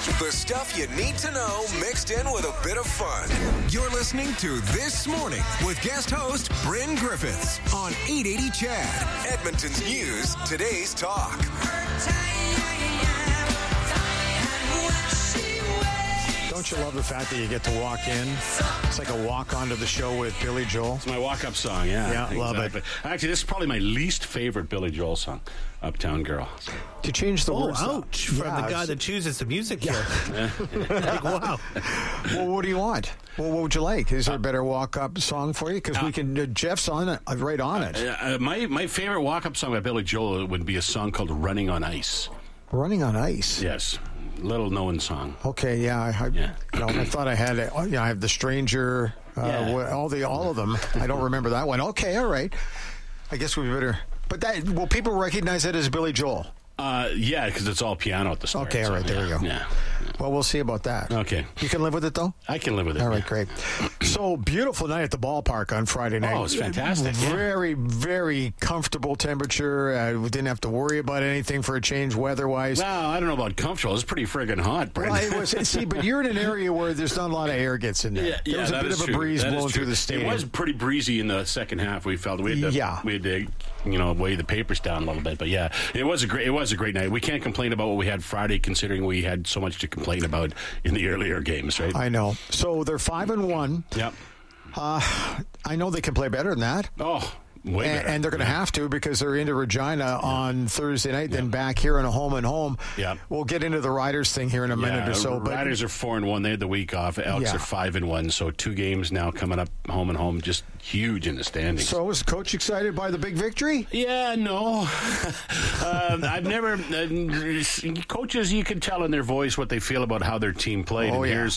The stuff you need to know mixed in with a bit of fun. You're listening to This Morning with guest host Bryn Griffiths on 880 Chad, Edmonton's News, today's talk. Don't you love the fact that you get to walk in? It's like a walk onto the show with Billy Joel. It's my walk-up song, yeah. Yeah, love it. Actually, this is probably my least favorite Billy Joel song, Uptown Girl. To change the words. Ouch, from the guy that chooses the music here. Like, wow. Well, what do you want? Well, what would you like? Is there a better walk-up song for you? Because we can, Jeff's on it, right on it. My favorite walk-up song by Billy Joel would be a song called Running on Ice. Running on Ice? Yes. Little known song. Okay, yeah. I thought I had it. I have The Stranger, all of them. I don't remember that one. Okay, all right. I guess we better. But will people recognize it as Billy Joel? Yeah, because it's all piano at the start. Okay, all right, there we go. Yeah. Well, we'll see about that. Okay. You can live with it, though? I can live with it. All right, great. So, beautiful night at the ballpark on Friday night. Oh, it was fantastic. Very, very comfortable temperature. We didn't have to worry about anything for a change weather-wise. Well, I don't know about comfortable. It's pretty friggin' hot, Brendan. Well, but you're in an area where there's not a lot of air gets in there. There was a bit of a breeze blowing through the stadium. It was pretty breezy in the second half. We felt we had to weigh the papers down a little bit. But yeah, it was a great night. We can't complain about what we had Friday, considering we had so much to complain about in the earlier games, right? I know. So they're 5-1. Yep. I know they can play better than that. Oh, way better. And they're going to have to, because they're into Regina on Thursday night, then back here in a home and home. Yeah. We'll get into the Riders thing here in a minute or so. But Riders are 4-1. They had the week off. Elks are 5-1. So 2 games now coming up, home and home, just huge in the standings. So is Coach excited by the big victory? Yeah, no. I've never coaches, you can tell in their voice what they feel about how their team played. Oh, and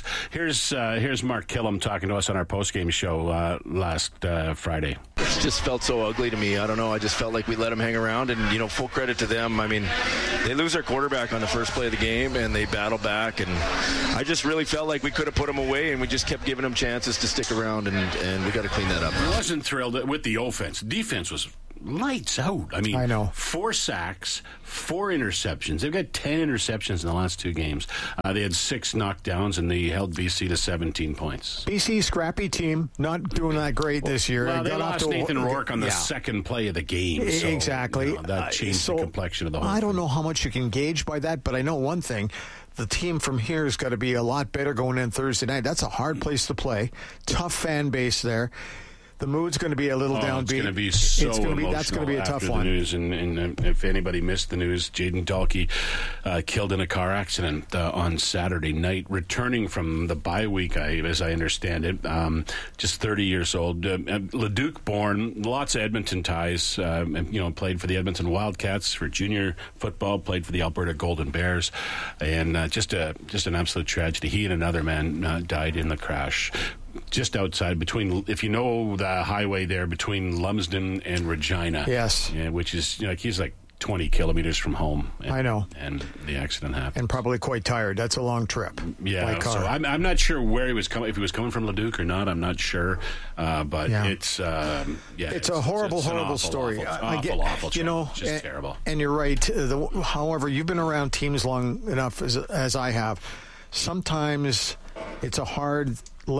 here's Mark Killam talking to us on our post-game show last Friday. It just felt so ugly to me. I don't know. I just felt like we let them hang around, and full credit to them. I mean, they lose their quarterback on the first play of the game, and they battle back, and I just really felt like we could have put them away, and we just kept giving them chances to stick around, and we got to clean that up. I wasn't thrilled with the offense. Defense was lights out. I mean, 4 sacks, 4 interceptions. They've got 10 interceptions in the last 2 games. They had 6 knockdowns, and they held BC to 17 points. BC, scrappy team, not doing that great this year. Well, they lost Nathan Rourke on the second play of the game. So, exactly. That changed the complexion of the whole thing. I don't know how much you can gauge by that, but I know one thing. The team from here has got to be a lot better going in Thursday night. That's a hard place to play. Tough fan base there. The mood's going to be a little downbeat. It's going to be so emotional. That's going to be a tough one. The news, and if anybody missed the news, Jaden Dahlke killed in a car accident on Saturday night, returning from the bye week, as I understand it. Just 30 years old. Leduc born, lots of Edmonton ties. Played for the Edmonton Wildcats for junior football. Played for the Alberta Golden Bears, and just an absolute tragedy. He and another man died in the crash. Just outside, if you know the highway there between Lumsden and Regina. Yes. Which is, he's like 20 kilometers from home. I know. And the accident happened. And probably quite tired. That's a long trip. Yeah. By car. So I'm not sure where he was coming, if he was coming from Leduc or not. I'm not sure. But it's, it's a horrible story. Awful. Just terrible. And you're right. However, you've been around teams long enough as I have. Sometimes it's a hard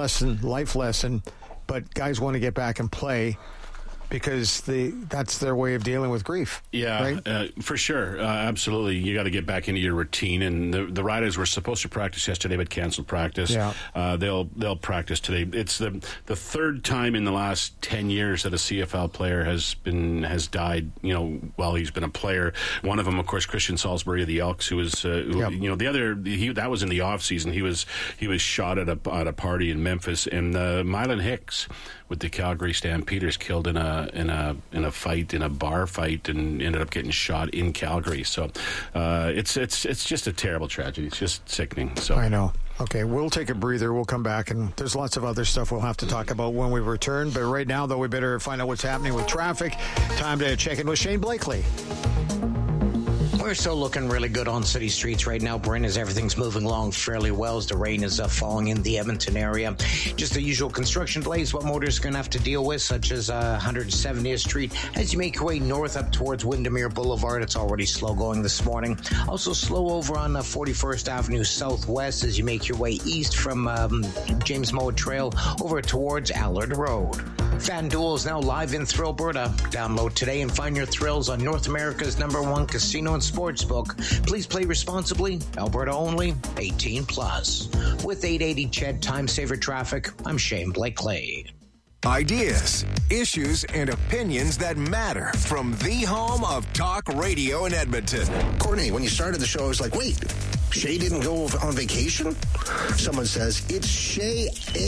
life lesson, but guys want to get back and play because that's their way of dealing with grief. Yeah, right? For sure. Absolutely. You got to get back into your routine. And the Riders were supposed to practice yesterday, but canceled practice. Yeah. They'll practice today. It's the third time in the last 10 years that a CFL player has died, while he's been a player. One of them, of course, Christian Salisbury of the Elks, who was, the other, that was in the off season. He was shot at a party in Memphis. And Mylan Hicks with the Calgary Stampeders killed in a fight, in a bar fight, and ended up getting shot in Calgary. So it's just a terrible tragedy. It's just sickening. So I know. Okay, we'll take a breather. We'll come back, and there's lots of other stuff we'll have to talk about when we return. But right now, though, we better find out what's happening with traffic. Time to check in with Shane Blakely. We're still looking really good on city streets right now, Bryn, as everything's moving along fairly well as the rain is falling in the Edmonton area. Just the usual construction delays what motorists are going to have to deal with, such as 170th Street. As you make your way north up towards Windermere Boulevard, it's already slow going this morning. Also slow over on 41st Avenue Southwest as you make your way east from James Moa Trail over towards Allard Road. FanDuel is now live in Thrillberta. Download today and find your thrills on North America's #1 casino and sportsbook. Please play responsibly. Alberta only. 18 plus. With 880 CHED Time Saver Traffic, I'm Shane Blakely. Ideas, issues, and opinions that matter from the home of talk radio in Edmonton. Courtney, when you started the show, I was like, wait, Shay didn't go on vacation? Someone says, it's Shay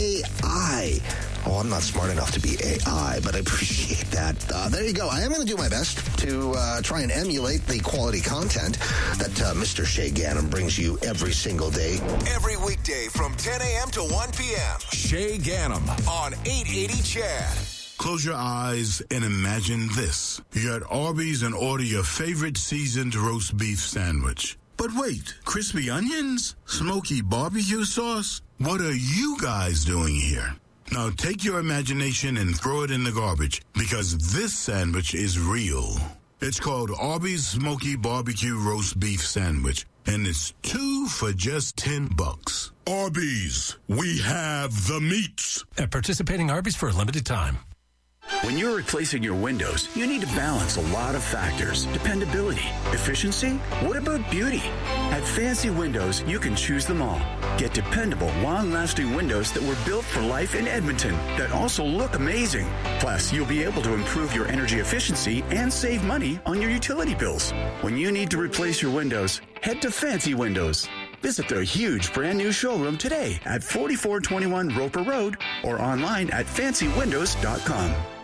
AI. Oh, I'm not smart enough to be AI, but I appreciate that. There you go. I am going to do my best to try and emulate the quality content that Mr. Shay Ganem brings you every single day. Every weekday from 10 a.m. to 1 p.m. Shay Ganem on 880 CHED. Close your eyes and imagine this. You're at Arby's and order your favorite seasoned roast beef sandwich. But wait, crispy onions? Smoky barbecue sauce? What are you guys doing here? Now take your imagination and throw it in the garbage, because this sandwich is real. It's called Arby's Smoky Barbecue Roast Beef Sandwich, and it's 2 for just $10. Arby's, we have the meats. At participating Arby's for a limited time. When you're replacing your windows, you need to balance a lot of factors. Dependability, efficiency, what about beauty? At Fancy Windows, you can choose them all. Get dependable, long-lasting windows that were built for life in Edmonton that also look amazing. Plus, you'll be able to improve your energy efficiency and save money on your utility bills. When you need to replace your windows, head to Fancy Windows. Visit their huge brand new showroom today at 4421 Roper Road or online at fancywindows.com.